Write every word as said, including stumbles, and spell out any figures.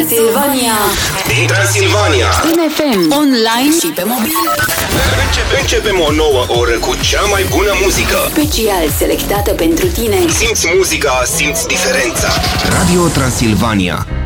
Transilvania. Din Transilvania. În F M, online și pe mobil. Începem, începem o nouă oră cu cea mai bună muzică. Special selectată pentru tine. Simți muzica, simți diferența. Radio Transilvania.